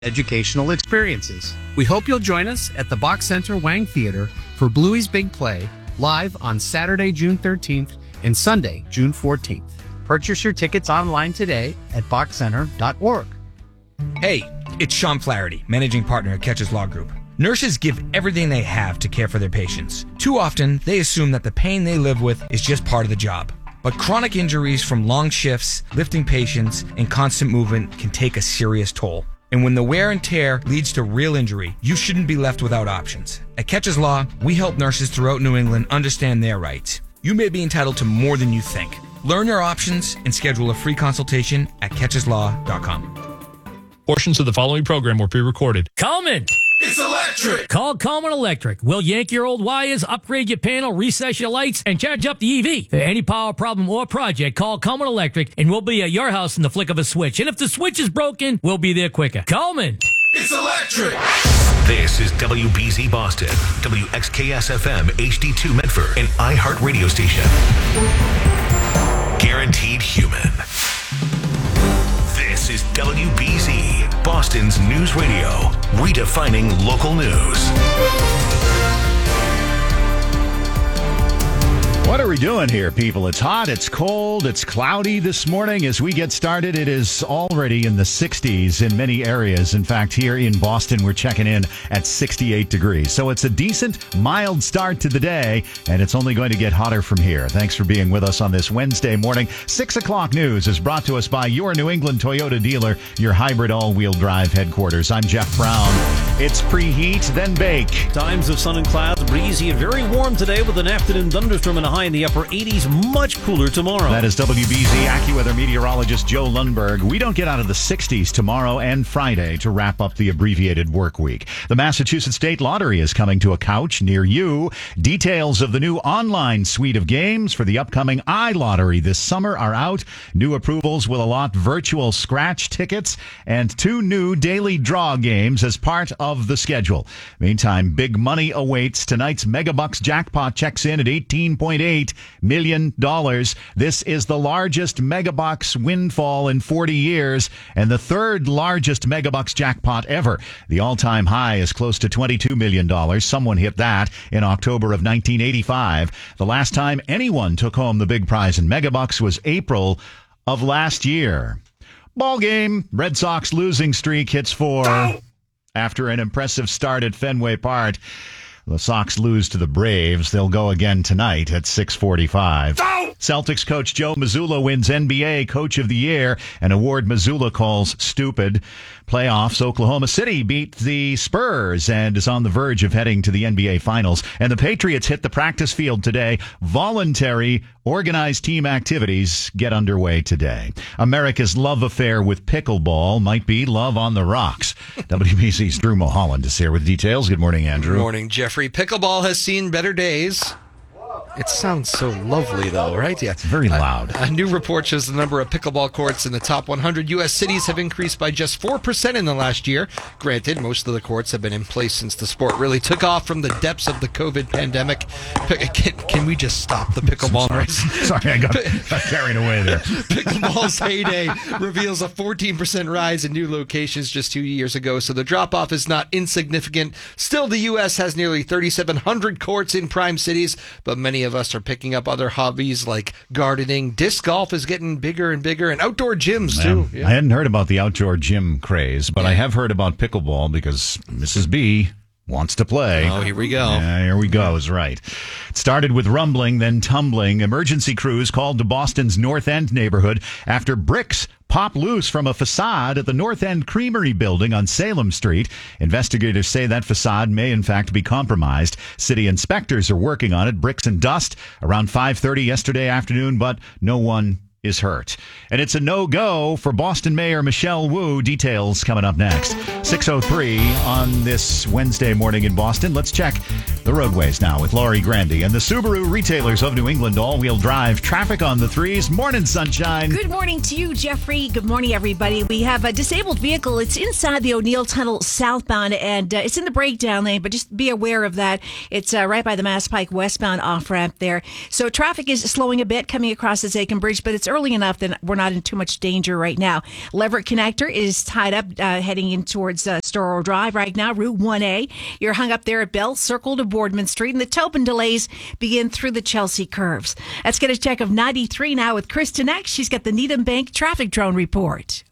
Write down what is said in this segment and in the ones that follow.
educational experiences. We hope you'll join us at the Box Center Wang Theater for Bluey's Big Play, live on Saturday, June 13th and Sunday, June 14th. Purchase your tickets online today at boxcenter.org. Hey, it's Sean Flaherty, managing partner at Catches Law Group. Nurses give everything they have to care for their patients. Too often, they assume that the pain they live with is just part of the job. But chronic injuries from long shifts, lifting patients, and constant movement can take a serious toll. And when the wear and tear leads to real injury, you shouldn't be left without options. At Catches Law, we help nurses throughout New England understand their rights. You may be entitled to more than you think. Learn your options and schedule a free consultation at catcheslaw.com. Portions of the following program were pre-recorded. Coleman! It's electric! Call Coleman Electric. We'll yank your old wires, upgrade your panel, recess your lights, and charge up the EV. For any power problem or project, call Coleman Electric, and we'll be at your house in the flick of a switch. And if the switch is broken, we'll be there quicker. Coleman! It's electric! This is WBZ Boston, WXKS-FM HD2 Medford, an iHeart radio station. Guaranteed human. This is WBZ, Boston's news radio, redefining local news. What are we doing here, people? It's hot, it's cold, it's cloudy this morning. As we get started, it is already in the 60s in many areas. In fact, here in Boston, we're checking in at 68 degrees. So it's a decent, mild start to the day, and it's only going to get hotter from here. Thanks for being with us on this Wednesday morning. 6 o'clock news is brought to us by your New England Toyota dealer, your hybrid all-wheel drive headquarters. I'm Jeff Brown. It's preheat, then bake. Times of sun and clouds, breezy and very warm today with an afternoon thunderstorm and a high in the upper 80s, much cooler tomorrow. That is WBZ AccuWeather meteorologist Joe Lundberg. We don't get out of the 60s tomorrow and Friday to wrap up the abbreviated work week. The Massachusetts State Lottery is coming to a couch near you. Details of the new online suite of games for the upcoming iLottery this summer are out. New approvals will allot virtual scratch tickets and 2 new daily draw games as part of the schedule. Meantime, big money awaits. Tonight's Megabucks jackpot checks in at $18.8 million. This is the largest Megabucks windfall in 40 years and the third largest Megabucks jackpot ever. The all-time high is close to $22 million. Someone hit that in October of 1985. The last time anyone took home the big prize in Megabucks was April of last year. Ball game. Red Sox losing streak hits 4. After an impressive start at Fenway Park, the Sox lose to the Braves. They'll go again tonight at 6:45. Celtics coach Joe Mazzulla wins NBA Coach of the Year, an award Mazzulla calls stupid. Playoffs, Oklahoma City beat the Spurs and is on the verge of heading to the NBA Finals. And the Patriots hit the practice field today. Voluntary, organized team activities get underway today. America's love affair with pickleball might be love on the rocks. WBC's Drew Mulholland is here with details. Good morning, Andrew. Good morning, Jeffrey. Pickleball has seen better days. It sounds so lovely, though, right? Yeah. It's very loud. A new report shows the number of pickleball courts in the top 100 U.S. cities have increased by just 4% in the last year. Granted, most of the courts have been in place since the sport really took off from the depths of the COVID pandemic. Can we just stop the pickleball race? Sorry, I got carried away there. Pickleball's heyday reveals a 14% rise in new locations just 2 years ago, so the drop-off is not insignificant. Still, the U.S. has nearly 3,700 courts in prime cities, but many of us are picking up other hobbies like gardening. Disc golf is getting bigger and bigger, and outdoor gyms, too. Yeah. I hadn't heard about the outdoor gym craze, but I have heard about pickleball because Mrs. B wants to play. Oh, here we go. Yeah, here we go is right. It started with rumbling, then tumbling. Emergency crews called to Boston's North End neighborhood after bricks pop loose from a facade at the North End Creamery building on Salem Street. Investigators say that facade may in fact be compromised. City inspectors are working on it. Bricks and dust around 5:30 yesterday afternoon, but no one is hurt. And it's a no-go for Boston Mayor Michelle Wu. Details coming up next. 6:03 on this Wednesday morning in Boston. Let's check the roadways now with Laurie Grandy and the Subaru retailers of New England all-wheel drive. Traffic on the 3s. Morning, sunshine. Good morning to you, Jeffrey. Good morning, everybody. We have a disabled vehicle. It's inside the O'Neill Tunnel southbound, and it's in the breakdown lane, but just be aware of that. It's right by the Mass Pike westbound off-ramp there. So traffic is slowing a bit coming across the Aiken Bridge, but it's early enough that we're not in too much danger right now. Leverett Connector is tied up heading in towards Storrow Drive right now, Route 1A. You're hung up there at Bell Circle to Boardman Street, and the Tobin delays begin through the Chelsea curves. Let's get a check of 93 now with Kristen X. She's got the Needham Bank traffic drone report.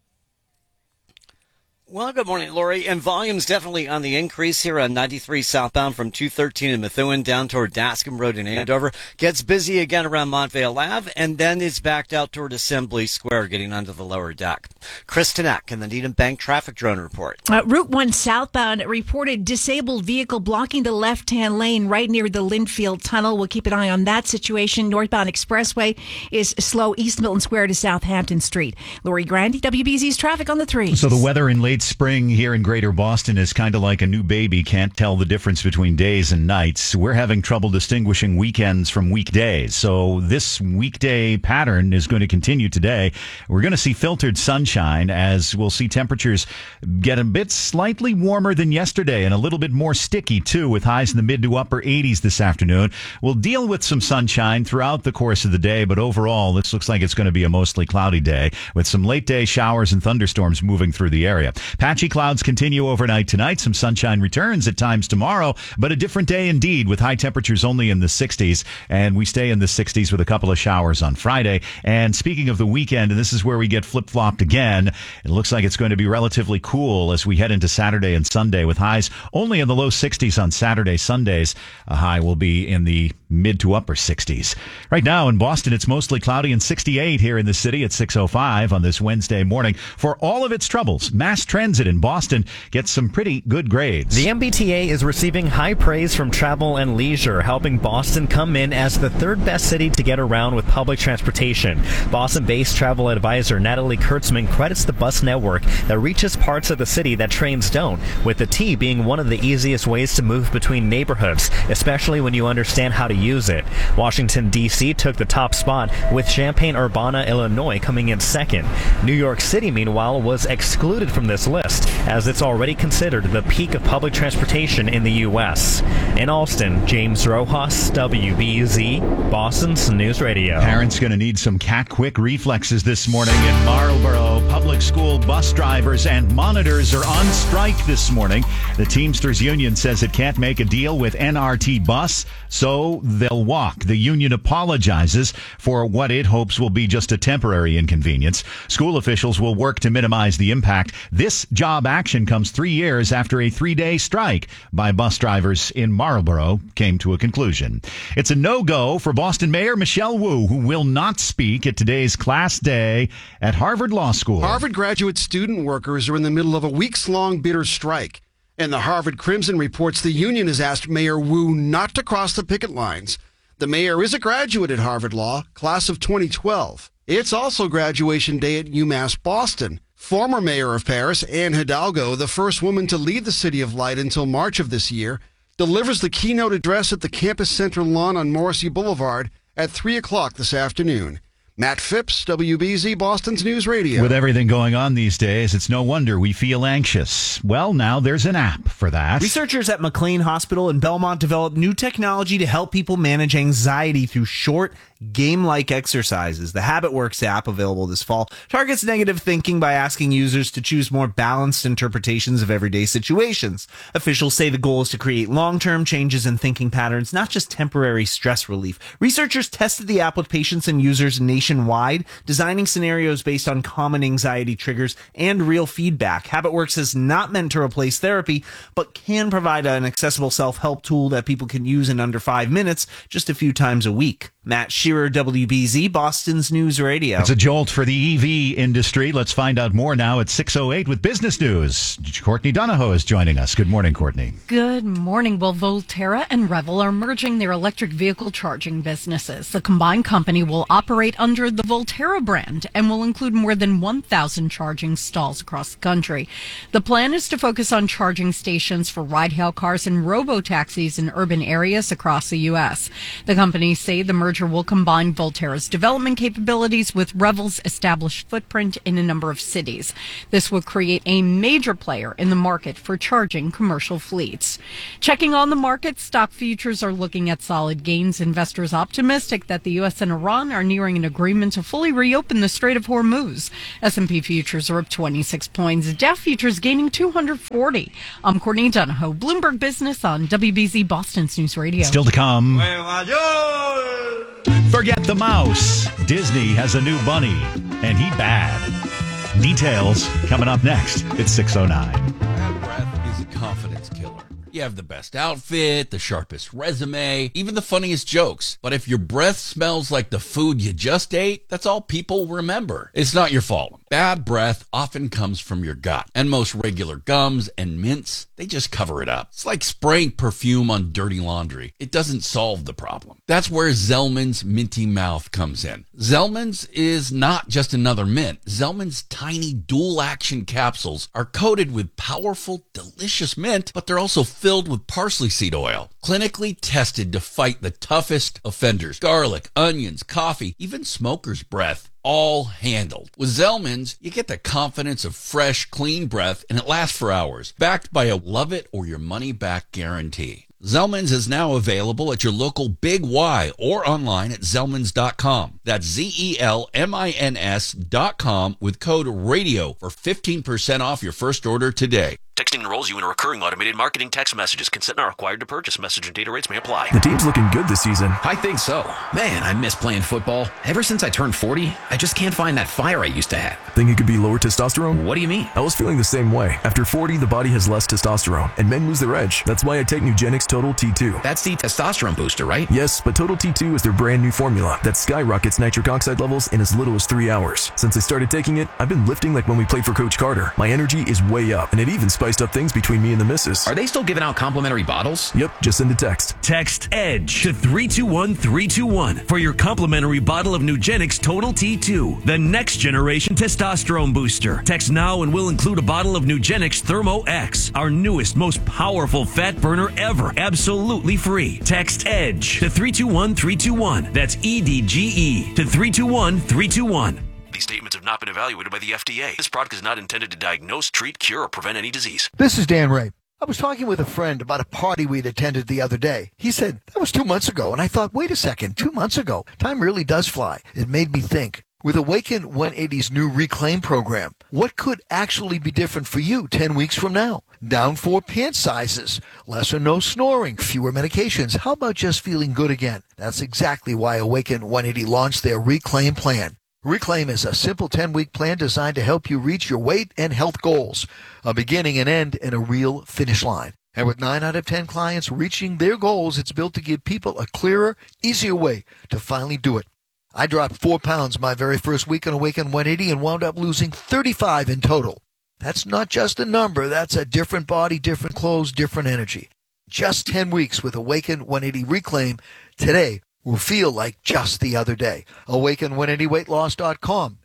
Well, good morning, Lori. And volume's definitely on the increase here on 93 southbound from 213 in Methuen down toward Dascom Road in Andover. Gets busy again around Montvale Ave, and then it's backed out toward Assembly Square, getting onto the lower deck. Kristen Eck in the Needham Bank traffic drone report. Route 1 southbound reported disabled vehicle blocking the left-hand lane right near the Linfield Tunnel. We'll keep an eye on that situation. Northbound Expressway is slow East Milton Square to Southampton Street. Lori Grandy, WBZ's traffic on the 3. So the weather in late spring here in Greater Boston is kind of like a new baby, can't tell the difference between days and nights. We're having trouble distinguishing weekends from weekdays. So this weekday pattern is going to continue today. We're going to see filtered sunshine as we'll see temperatures get a bit slightly warmer than yesterday and a little bit more sticky too, with highs in the mid to upper 80s this afternoon. We'll deal with some sunshine throughout the course of the day, but overall this looks like it's going to be a mostly cloudy day with some late day showers and thunderstorms moving through the area. Patchy clouds continue overnight tonight. Some sunshine returns at times tomorrow, but a different day indeed with high temperatures only in the 60s. And we stay in the 60s with a couple of showers on Friday. And speaking of the weekend, and this is where we get flip-flopped again, it looks like it's going to be relatively cool as we head into Saturday and Sunday with highs only in the low 60s on Saturday. Sundays, a high will be in the mid to upper 60s. Right now in Boston, it's mostly cloudy and 68 here in the city at 6:05 on this Wednesday morning. For all of its troubles, mass transit in Boston gets some pretty good grades. The MBTA is receiving high praise from Travel and Leisure, helping Boston come in as the third best city to get around with public transportation. Boston-based travel advisor Natalie Kurtzman credits the bus network that reaches parts of the city that trains don't, with the T being one of the easiest ways to move between neighborhoods, especially when you understand how to use it. Washington, D.C. took the top spot, with Champaign-Urbana, Illinois coming in second. New York City, meanwhile, was excluded from this list, as it's already considered the peak of public transportation in the U.S. In Alston, James Rojas, WBZ, Boston's News Radio. Parents going to need some cat-quick reflexes this morning in Marlboro. Public school bus drivers and monitors are on strike this morning. The Teamsters Union says it can't make a deal with NRT Bus, so they'll walk. The union apologizes for what it hopes will be just a temporary inconvenience. School officials will work to minimize the impact. This job action comes 3 years after a 3-day strike by bus drivers in Marlboro came to a conclusion. It's a no-go for Boston Mayor Michelle Wu, who will not speak at today's class day at Harvard Law School. Harvard graduate student workers are in the middle of a weeks-long bitter strike. And the Harvard Crimson reports the union has asked Mayor Wu not to cross the picket lines. The mayor is a graduate at Harvard Law, class of 2012. It's also graduation day at UMass Boston. Former mayor of Paris, Anne Hidalgo, the first woman to lead the City of Light until March of this year, delivers the keynote address at the campus center lawn on Morrissey Boulevard at 3 o'clock this afternoon. Matt Phipps, WBZ, Boston's News Radio. With everything going on these days, it's no wonder we feel anxious. Well, now there's an app for that. Researchers at McLean Hospital in Belmont developed new technology to help people manage anxiety through short, game-like exercises. The HabitWorks app, available this fall, targets negative thinking by asking users to choose more balanced interpretations of everyday situations. Officials say the goal is to create long-term changes in thinking patterns, not just temporary stress relief. Researchers tested the app with patients and users nationwide, designing scenarios based on common anxiety triggers and real feedback. HabitWorks is not meant to replace therapy, but can provide an accessible self-help tool that people can use in under 5 minutes, just a few times a week. Matt Shearer, WBZ, Boston's News Radio. It's a jolt for the EV industry. Let's find out more now at 6:08 with business news. Courtney Donahoe is joining us. Good morning, Courtney. Good morning. Well, Volterra and Revel are merging their electric vehicle charging businesses. The combined company will operate under the Volterra brand and will include more than 1,000 charging stalls across the country. The plan is to focus on charging stations for ride-hail cars and robo-taxis in urban areas across the U.S. The companies say the merger merger will combine Volterra's development capabilities with Revel's established footprint in a number of cities. This will create a major player in the market for charging commercial fleets. Checking on the market, stock futures are looking at solid gains. Investors optimistic that the U.S. and Iran are nearing an agreement to fully reopen the Strait of Hormuz. S&P futures are up 26 points. Dow futures gaining 240. I'm Courtney Donahoe, Bloomberg Business on WBZ Boston's News Radio. Still to come. Forget the mouse. Disney has a new bunny, and he bad. Details coming up next. It's 6:09. Bad breath is a confidence killer. You have the best outfit, the sharpest resume, even the funniest jokes. But if your breath smells like the food you just ate, that's all people remember. It's not your fault. Bad breath often comes from your gut. And most regular gums and mints, they just cover it up. It's like spraying perfume on dirty laundry. It doesn't solve the problem. That's where Zellman's Minty Mouth comes in. Zellman's is not just another mint. Zellman's tiny dual-action capsules are coated with powerful, delicious mint, but they're also filled with parsley seed oil, clinically tested to fight the toughest offenders. Garlic, onions, coffee, even smoker's breath, all handled. With Zellman's, you get the confidence of fresh, clean breath, and it lasts for hours, backed by a love it or your money back guarantee. Zellman's is now available at your local Big Y or online at Zellmans.com. That's ZELMINS.com with code RADIO for 15% off your first order today. Texting enrolls you in a recurring automated marketing text messages. Consent not required to purchase. Message and data rates may apply. The team's looking good this season. I think so. Man, I miss playing football. Ever since I turned 40, I just can't find that fire I used to have. Think it could be lower testosterone? What do you mean? I was feeling the same way. After 40, the body has less testosterone, and men lose their edge. That's why I take Nugenix Total T2. That's the testosterone booster, right? Yes, but Total T2 is their brand new formula that skyrockets nitric oxide levels in as little as 3 hours. Since I started taking it, I've been lifting like when we played for Coach Carter. My energy is way up, and it even spiced up things between me and the missus. Are they still giving out complimentary bottles? Yep, just send a text. Text EDGE to 321-321 for your complimentary bottle of Nugenix Total T2, the next generation testosterone booster. Text now and we'll include a bottle of Nugenix Thermo X, our newest, most powerful fat burner ever, absolutely free. Text EDGE to 321-321. That's EDGE to 321-321. These statements have not been evaluated by the FDA. This product is not intended to diagnose, treat, cure, or prevent any disease. This is Dan Ray. I was talking with a friend about a party we'd attended the other day. He said, that was 2 months ago. And I thought, wait a second, 2 months ago? Time really does fly. It made me think. With Awaken 180's new Reclaim program, what could actually be different for you 10 weeks from now? Down 4 pant sizes, less or no snoring, fewer medications. How about just feeling good again? That's exactly why Awaken 180 launched their Reclaim plan. Reclaim is a simple 10-week plan designed to help you reach your weight and health goals, a beginning and end and a real finish line. And with 9 out of 10 clients reaching their goals, it's built to give people a clearer, easier way to finally do it. I dropped 4 pounds my very first week on Awaken 180 and wound up losing 35 in total. That's not just a number. That's a different body, different clothes, different energy. Just 10 weeks with Awaken 180 Reclaim today will feel like just the other day. Awaken180weightloss.com,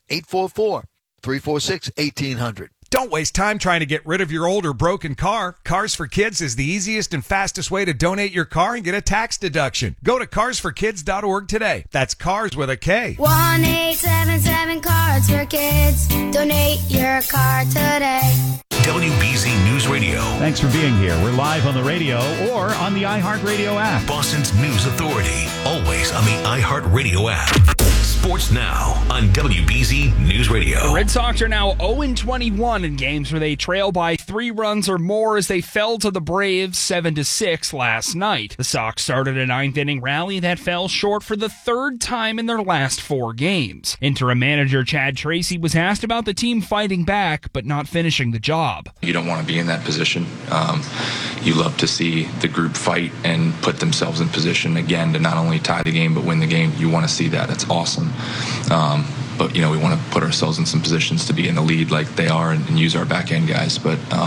844-346-1800. Don't waste time trying to get rid of your old or broken car. Cars for Kids is the easiest and fastest way to donate your car and get a tax deduction. Go to carsforkids.org today. That's cars with a K. 1-877 Cards for Kids. Donate your car today. WBZ News Radio. Thanks for being here. We're live on the radio or on the iHeartRadio app. Boston's News Authority. Always on the iHeartRadio app. Sports Now on WBZ News Radio. The Red Sox are now 0-21 in games where they trail by 3 runs or more as they fell to the Braves 7-6 last night. The Sox started a 9th-inning rally that fell short for the 3rd time in their last 4 games. Interim manager Chad Tracy was asked about the team fighting back but not finishing the job. You don't want to be in that position. You love to see the group fight and put themselves in position again to not only tie the game but win the game. You want to see that. That's awesome. But, we want to put ourselves in some positions to be in the lead like they are and use our back end guys. But,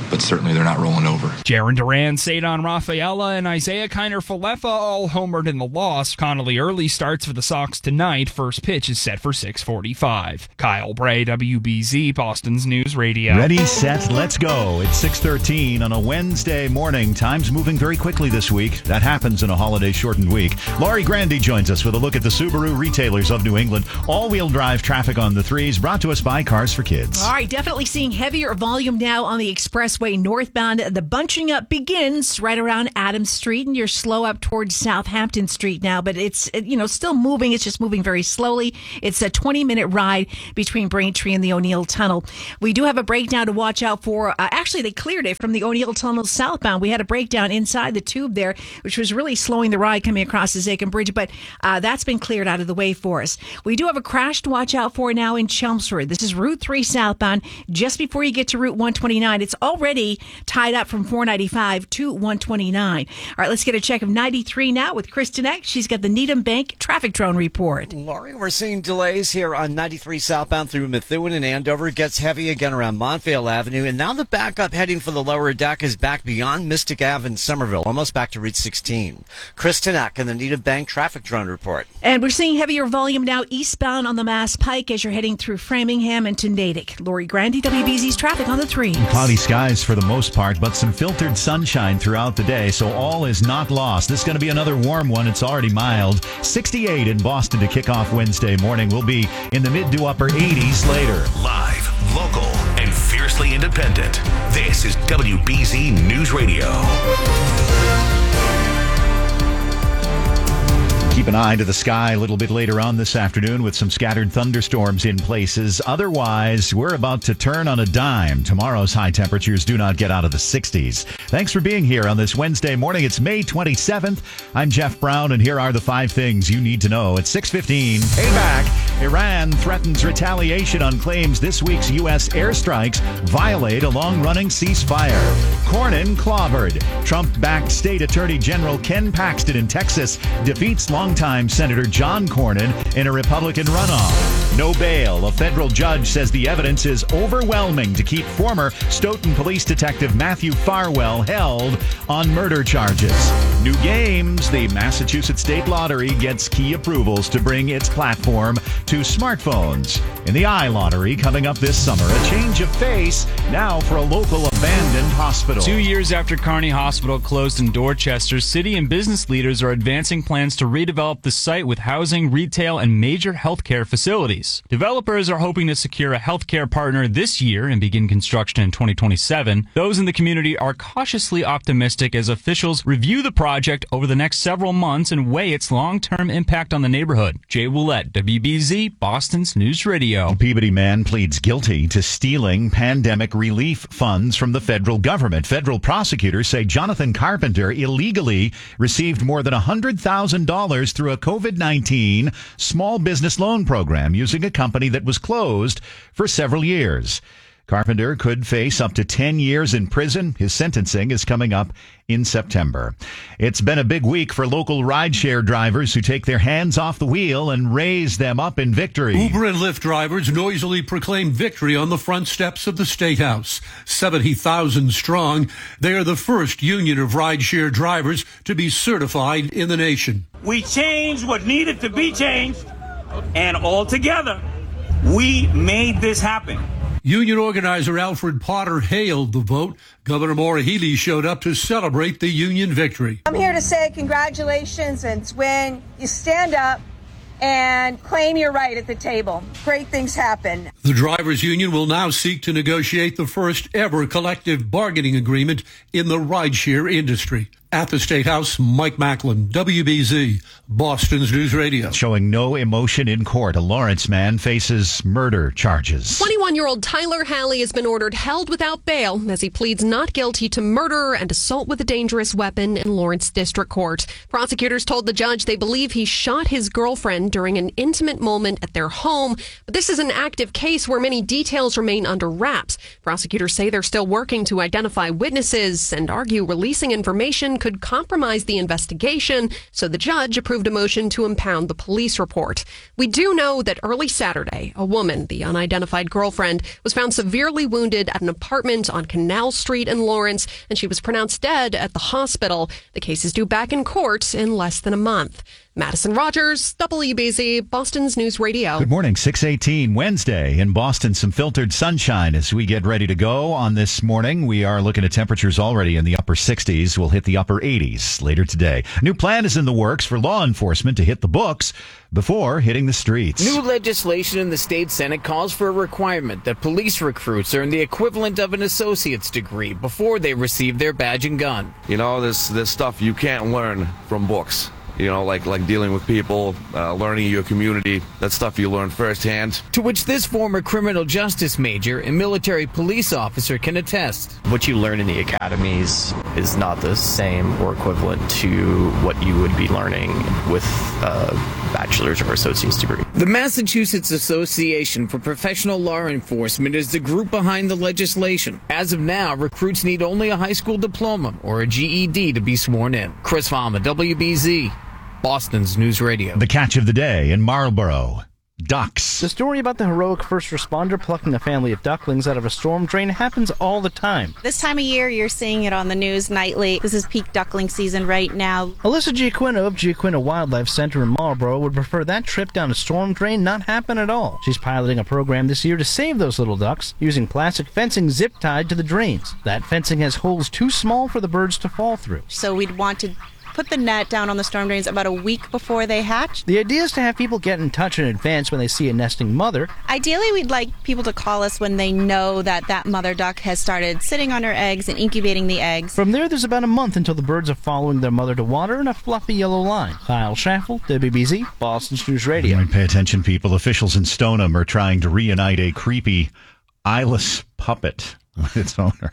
but certainly they're not rolling over. Jaron Duran, Sadon Rafaela, and Isaiah Kiner-Falefa all homered in the loss. Connolly early starts for the Sox tonight. First pitch is set for 6:45. Kyle Bray, WBZ, Boston's News Radio. Ready, set, let's go. It's 6:13 on a Wednesday morning. Time's moving very quickly this week. That happens in a holiday-shortened week. Laurie Grandy joins us with a look at the Subaru retailers of New England. All-wheel drive traffic on the threes, brought to us by Cars for Kids. All right, definitely seeing heavier volume now on the expressway northbound. The bunching up begins right around Adams Street, and you're slow up towards Southampton Street now, but it's still moving. It's just moving very slowly. It's a 20-minute ride between Braintree and the O'Neill Tunnel. We do have a breakdown to watch out for. Actually, they cleared it from the O'Neill Tunnel southbound. We had a breakdown inside the tube there, which was really slowing the ride coming across the Zakin Bridge, but that's been cleared out of the way for us. We do have a crash to watch out for now in Chelmsford. This is Route 3 southbound, just before you get to Route 129. It's already tied up from 495 to 129. All right, let's get a check of 93 now with Kristen Eck. She's got the Needham Bank traffic drone report. Laurie, we're seeing delays here on 93 southbound through Methuen and Andover. It gets heavy again around Montvale Avenue. And now the backup heading for the lower deck is back beyond Mystic Ave in Somerville, almost back to Route 16. Kristen Eck and the Needham Bank traffic drone report. And we're seeing heavier volume now eastbound on the Mass Pike as you're heading through Framingham and to Natick. Laurie Grandy, WBZ's traffic on the 3. Cloudy skies for the most part, but some filtered sunshine throughout the day, so all is not lost. This is going to be another warm one. It's already mild. 68 in Boston to kick off Wednesday morning. We'll be in the mid to upper 80s later. Live, local, and fiercely independent. This is WBZ News Radio. Keep an eye to the sky a little bit later on this afternoon with some scattered thunderstorms in places. Otherwise, we're about to turn on a dime. Tomorrow's high temperatures do not get out of the 60s. Thanks for being here on this Wednesday morning. It's May 27th. I'm Jeff Brown, and here are the 5 things you need to know at 6:15. Payback. Iran threatens retaliation on claims this week's U.S. airstrikes violate a long-running ceasefire. Cornyn clobbered. Trump-backed State Attorney General Ken Paxton in Texas defeats longtime Senator John Cornyn in a Republican runoff. No bail. A federal judge says the evidence is overwhelming to keep former Stoughton police detective Matthew Farwell held on murder charges. New games. The Massachusetts State Lottery gets key approvals to bring its platform to smartphones. In the iLottery coming up this summer, a change of face now for a local abandoned hospital. 2 years after Kearney Hospital closed in Dorchester, city and business leaders are advancing plans to redevelop the site with housing, retail, and major healthcare facilities. Developers are hoping to secure a healthcare partner this year and begin construction in 2027. Those in the community are cautiously optimistic as officials review the project over the next several months and weigh its long-term impact on the neighborhood. Jay Willett, WBZ, Boston's News Radio. A Peabody man pleads guilty to stealing pandemic relief funds from the federal government. Federal prosecutors say Jonathan Carpenter illegally received more than $100,000 through a COVID-19 small business loan program using a company that was closed for several years. Carpenter could face up to 10 years in prison. His sentencing is coming up in September. It's been a big week for local rideshare drivers who take their hands off the wheel and raise them up in victory. Uber and Lyft drivers noisily proclaimed victory on the front steps of the State House. 70,000 strong, they are the first union of rideshare drivers to be certified in the nation. We changed what needed to be changed, and all together, we made this happen. Union organizer Alfred Potter hailed the vote. Governor Maura Healey showed up to celebrate the union victory. I'm here to say congratulations. It's when you stand up and claim your right at the table. Great things happen. The drivers' union will now seek to negotiate the first ever collective bargaining agreement in the rideshare industry. At the State House, Mike Macklin, WBZ, Boston's News Radio. Showing no emotion in court, a Lawrence man faces murder charges. 21-year-old Tyler Halley has been ordered held without bail as he pleads not guilty to murder and assault with a dangerous weapon in Lawrence District Court. Prosecutors told the judge they believe he shot his girlfriend during an intimate moment at their home, but this is an active case where many details remain under wraps. Prosecutors say they're still working to identify witnesses and argue releasing information claim could compromise the investigation, so the judge approved a motion to impound the police report. We do know that early Saturday, a woman, the unidentified girlfriend, was found severely wounded at an apartment on Canal Street in Lawrence, and she was pronounced dead at the hospital. The case is due back in court in less than a month. Madison Rogers, WBZ, Boston's News Radio. Good morning, 6:18 Wednesday in Boston. Some filtered sunshine as we get ready to go on this morning. We are looking at temperatures already in the upper 60s. We'll hit the upper 80s later today. New plan is in the works for law enforcement to hit the books before hitting the streets. New legislation in the state Senate calls for a requirement that police recruits earn the equivalent of an associate's degree before they receive their badge and gun. You know, there's stuff you can't learn from books. You know, like dealing with people, learning your community. That's stuff you learn firsthand. To which this former criminal justice major and military police officer can attest. What you learn in the academies is not the same or equivalent to what you would be learning with a bachelor's or associate's degree. The Massachusetts Association for Professional Law Enforcement is the group behind the legislation. As of now, recruits need only a high school diploma or a GED to be sworn in. Chris Fama, WBZ. Boston's News Radio. The catch of the day in Marlborough. Ducks. The story about the heroic first responder plucking a family of ducklings out of a storm drain happens all the time. This time of year, you're seeing it on the news nightly. This is peak duckling season right now. Alyssa Giaquino of Giaquino Wildlife Center in Marlborough would prefer that trip down a storm drain not happen at all. She's piloting a program this year to save those little ducks using plastic fencing zip tied to the drains. That fencing has holes too small for the birds to fall through. So we'd want to put the net down on the storm drains about a week before they hatch. The idea is to have people get in touch in advance when they see a nesting mother. Ideally, we'd like people to call us when they know that mother duck has started sitting on her eggs and incubating the eggs. From there's about a month until the birds are following their mother to water in a fluffy yellow line. Kyle Schaffel, WBZ, Boston's News Radio. Pay attention, people. Officials in Stoneham are trying to reunite a creepy eyeless puppet with its owner.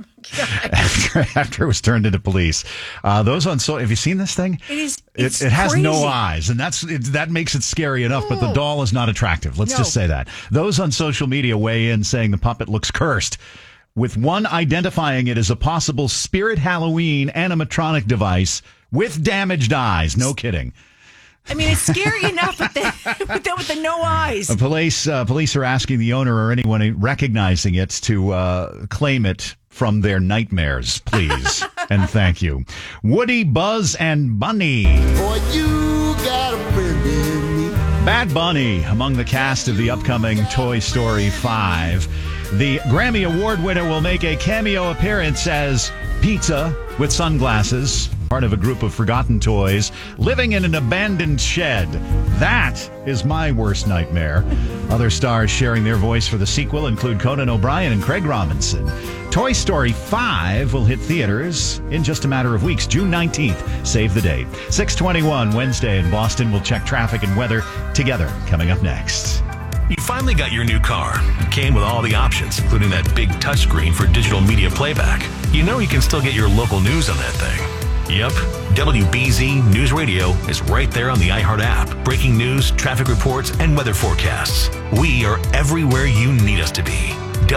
After it was turned into police. Those on have you seen this thing? It has crazy. no eyes, and that makes it scary enough, but the doll is not attractive. Let's just say that. Those on social media weigh in saying the puppet looks cursed, with one identifying it as a possible Spirit Halloween animatronic device with damaged eyes. No kidding. I mean, it's scary enough with the no eyes. Police are asking the owner or anyone recognizing it to claim it from their nightmares, please. And thank you. Woody, Buzz, and Bunny. Boy, you got a friend in me. Bad Bunny among the cast of the upcoming Toy Story 5. The Grammy Award winner will make a cameo appearance as Pizza with sunglasses, part of a group of forgotten toys living in an abandoned shed. That is my worst nightmare. Other stars sharing their voice for the sequel include Conan O'Brien and Craig Robinson. Toy Story 5 will hit theaters in just a matter of weeks, June 19th. Save the date. 6:21 Wednesday in Boston. We'll check traffic and weather together coming up next. You finally got your new car. It came with all the options, including that big touchscreen for digital media playback. You know you can still get your local news on that thing. Yep, WBZ News Radio is right there on the iHeart app. Breaking news, traffic reports, and weather forecasts. We are everywhere you need us to be.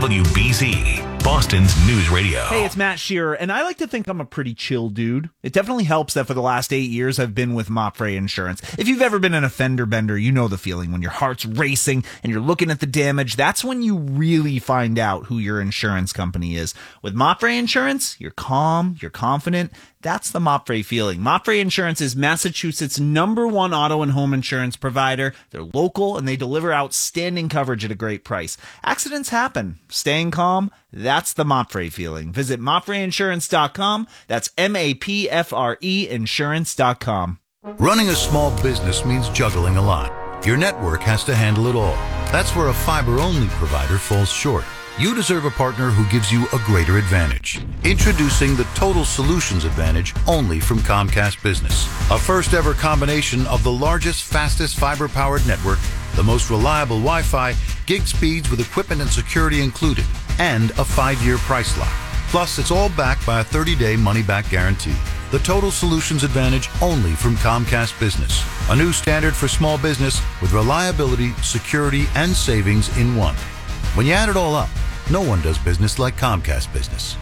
WBZ, Boston's News Radio. Hey, it's Matt Shearer, and I like to think I'm a pretty chill dude. It definitely helps that for the last 8 years I've been with Mopfre Insurance. If you've ever been in a fender bender, you know the feeling when your heart's racing and you're looking at the damage. That's when you really find out who your insurance company is. With Mopfre Insurance, you're calm, you're confident. That's the Mopfre feeling. Mopfre Insurance is Massachusetts' #1 auto and home insurance provider. They're local and they deliver outstanding coverage at a great price. Accidents happen. Staying calm, that's the Mopfre feeling. Visit MopfreInsurance.com. That's MAPFRE Insurance.com. Running a small business means juggling a lot. Your network has to handle it all. That's where a fiber-only provider falls short. You deserve a partner who gives you a greater advantage. Introducing the Total Solutions Advantage only from Comcast Business. A first-ever combination of the largest, fastest fiber-powered network, the most reliable Wi-Fi, gig speeds with equipment and security included, and a 5-year price lock. Plus, it's all backed by a 30-day money-back guarantee. The Total Solutions Advantage only from Comcast Business. A new standard for small business with reliability, security, and savings in one. When you add it all up, no one does business like Comcast Business.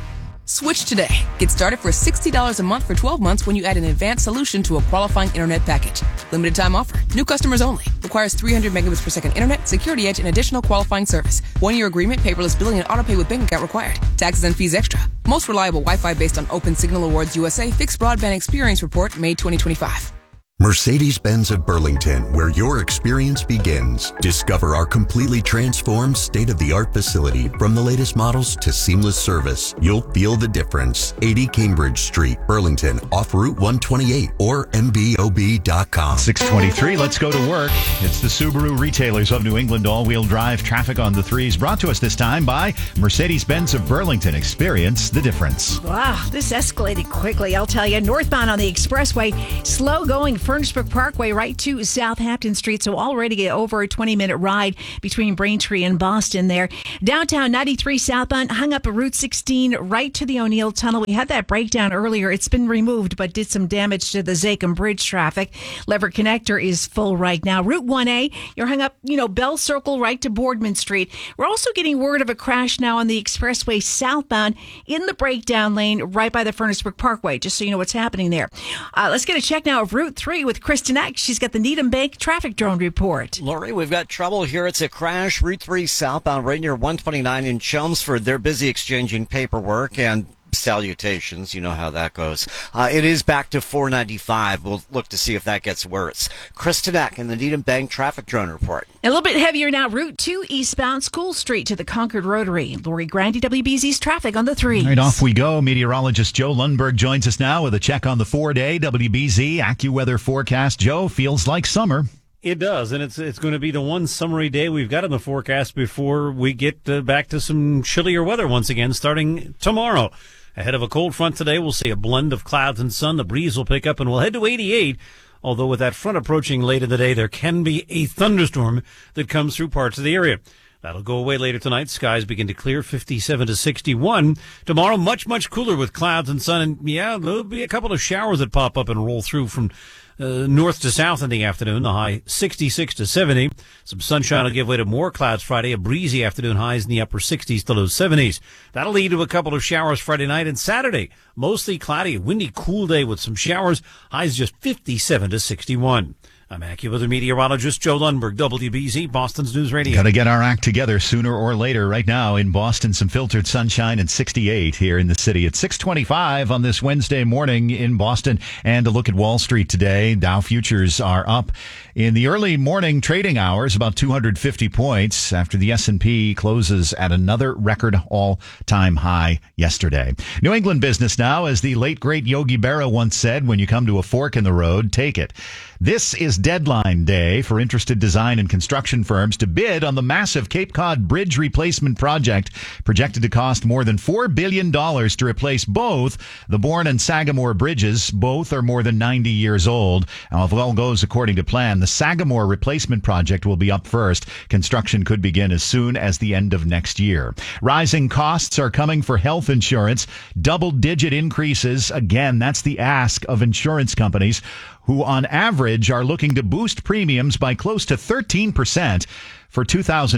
Switch today. Get started for $60 a month for 12 months when you add an advanced solution to a qualifying internet package. Limited time offer. New customers only. Requires 300 megabits per second internet, security edge, and additional qualifying service. 1-year agreement, paperless billing, and autopay with bank account required. Taxes and fees extra. Most reliable Wi-Fi based on Open Signal Awards USA Fixed Broadband Experience Report, May 2025. Mercedes-Benz of Burlington, where your experience begins. Discover our completely transformed state-of-the-art facility. From the latest models to seamless service, you'll feel the difference. 80 Cambridge Street, Burlington, off Route 128 or MBOB.com. 6:23, let's go to work. It's the Subaru Retailers of New England all-wheel drive traffic on the threes, brought to us this time by Mercedes-Benz of Burlington. Experience the difference. Wow, this escalated quickly, I'll tell you. Northbound on the expressway, slow going Furnace-Brook Parkway right to Southampton Street, so already over a 20-minute ride between Braintree and Boston there. Downtown 93 southbound, hung up at Route 16 right to the O'Neill Tunnel. We had that breakdown earlier. It's been removed, but did some damage to the Zakim Bridge traffic. Leverett Connector is full right now. Route 1A, you're hung up, Bell Circle right to Boardman Street. We're also getting word of a crash now on the expressway southbound in the breakdown lane right by the Furnace-Brook Parkway, just so you know what's happening there. Let's get a check now of Route 3 with Kristen Eck. She's got the Needham Bank traffic drone report. Lori, we've got trouble here. It's a crash. Route 3 southbound right near 129 in Chelmsford. They're busy exchanging paperwork and salutations. You know how that goes. It is back to 495. We'll look to see if that gets worse. Kristen Eck in the Needham Bank traffic drone report. A little bit heavier now. Route 2 eastbound School Street to the Concord Rotary. Lori Grandy, WBZ's traffic on the threes. All right, off we go. Meteorologist Joe Lundberg joins us now with a check on the 4-day WBZ AccuWeather forecast. Joe, feels like summer. It does, and it's going to be the one summery day we've got in the forecast before we get back to some chillier weather once again starting tomorrow. Ahead of a cold front today, we'll see a blend of clouds and sun. The breeze will pick up and we'll head to 88. Although with that front approaching late in the day, there can be a thunderstorm that comes through parts of the area. That'll go away later tonight. Skies begin to clear, 57 to 61. Tomorrow, much, much cooler with clouds and sun. And yeah, there'll be a couple of showers that pop up and roll through from north to south in the afternoon. The high 66 to 70. Some sunshine will give way to more clouds Friday. A breezy afternoon, highs in the upper 60s to low 70s. That'll lead to a couple of showers Friday night and Saturday. Mostly cloudy, windy, cool day with some showers. Highs just 57 to 61. I'm AccuWeather meteorologist Joe Lundberg, WBZ, Boston's News Radio. Got to get our act together sooner or later. Right now in Boston, some filtered sunshine and 68 here in the city. It's 6:25 on this Wednesday morning in Boston. And a look at Wall Street today. Dow futures are up in the early morning trading hours, about 250 points after the S&P closes at another record all-time high yesterday. New England business now, as the late great Yogi Berra once said, when you come to a fork in the road, take it. This is deadline day for interested design and construction firms to bid on the massive Cape Cod Bridge replacement project, projected to cost more than $4 billion to replace both the Bourne and Sagamore bridges. Both are more than 90 years old. Now, if all goes according to plan, the Sagamore replacement project will be up first. Construction could begin as soon as the end of next year. Rising costs are coming for health insurance. Double-digit increases. Again, that's the ask of insurance companies, who on average are looking to boost premiums by close to 13% for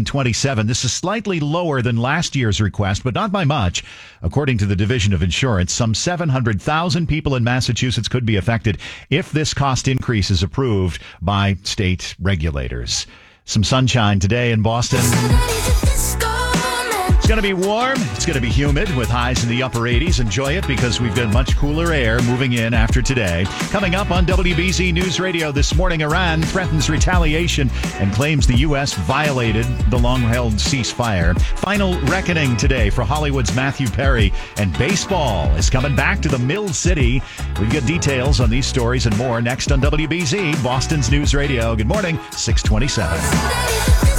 2027. This is slightly lower than last year's request, but not by much. According to the Division of Insurance, some 700,000 people in Massachusetts could be affected if this cost increase is approved by state regulators. Some sunshine today in Boston. It's going to be warm. It's going to be humid with highs in the upper 80s. Enjoy it because we've got much cooler air moving in after today. Coming up on WBZ News Radio this morning, Iran threatens retaliation and claims the U.S. violated the long-held ceasefire. Final reckoning today for Hollywood's Matthew Perry. And baseball is coming back to the Mill City. We've got details on these stories and more next on WBZ, Boston's News Radio. Good morning, 627.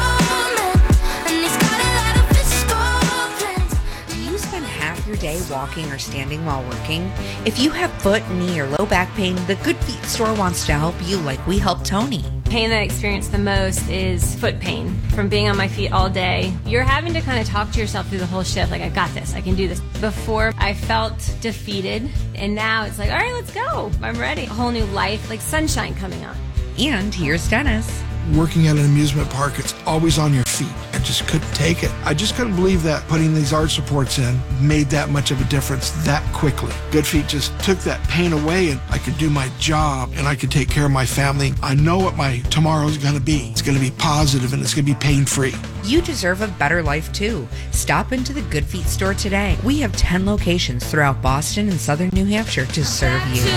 Day walking or standing while working? If you have foot, knee, or low back pain, the Good Feet store wants to help you like we helped Tony. Pain that I experience the most is foot pain from being on my feet all day. You're having to kind of talk to yourself through the whole shift, like, I got this, I can do this. Before, I felt defeated, and now it's like, all right, let's go. I'm ready. A whole new life, like sunshine coming on. And here's Dennis. Working at an amusement park, it's always on your feet. I just couldn't take it. I just couldn't believe that putting these arch supports in made that much of a difference that quickly. Good Feet just took that pain away, and I could do my job and I could take care of my family. I know what my tomorrow is going to be. It's going to be positive and it's going to be pain-free. You deserve a better life too. Stop into the Good Feet store today. We have 10 locations throughout Boston and southern New Hampshire to serve you.